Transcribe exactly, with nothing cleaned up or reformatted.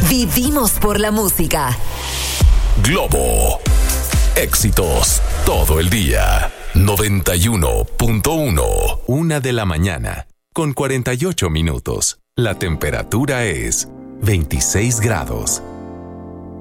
Vivimos por la música. Globo. Éxitos todo el día. noventa y uno punto uno. Una de la mañana, con cuarenta y ocho minutos. La temperatura es veintiséis grados.